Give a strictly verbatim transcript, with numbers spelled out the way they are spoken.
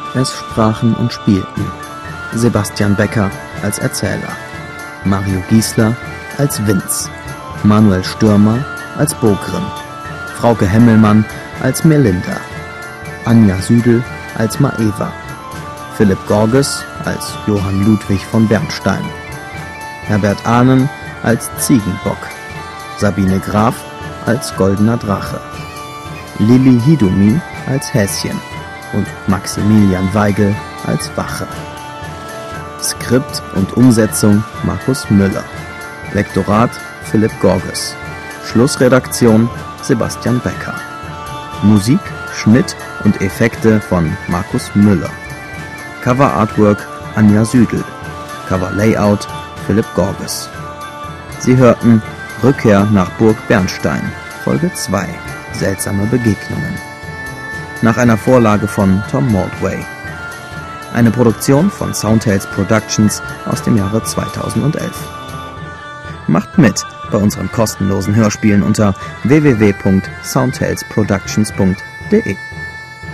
Es sprachen und spielten Sebastian Becker als Erzähler, Mario Giesler als Vince, Manuel Stürmer als Bogrim, Frauke Hemmelmann als Melinda, Anja Südel als Maeva, Philipp Gorges als Johann Ludwig von Bernstein, Herbert Ahnen als Ziegenbock, Sabine Graf als Goldener Drache, Lilly Hidumi als Häschen und Maximilian Weigel als Wache. Skript und Umsetzung Markus Müller. Lektorat Philipp Gorges. Schlussredaktion Sebastian Becker. Musik, Schnitt und Effekte von Markus Müller. Cover Artwork Anja Südel. Cover Layout Philipp Gorges. Sie hörten Rückkehr nach Burg Bernstein, Folge zwei. Seltsame Begegnungen. Nach einer Vorlage von Tom Moldway. Eine Produktion von Soundtales Productions aus dem Jahre zweitausendelf. Macht mit bei unseren kostenlosen Hörspielen unter w w w punkt soundtalesproductions punkt de.